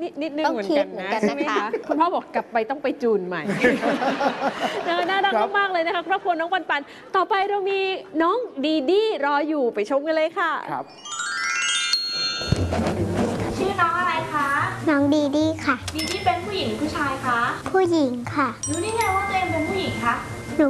นิดนึงเหมือนกันนะใช่ไหมคะคุณพ่อบอกกลับไปต้องไปจูนใหม่น่ารักมากๆเลยนะคะครอบครัวน้องปันต่อไปเรามีน้องดีดี้รออยู่ไปชมกันเลยค่ะครับชื่อน้องอะไรคะน้องดีดี้ค่ะดีดี้เป็นผู้หญิงหรือผู้ชายคะผู้หญิงค่ะรู้ได้ไงว่าตัวเองเป็นผู้หญิงคะ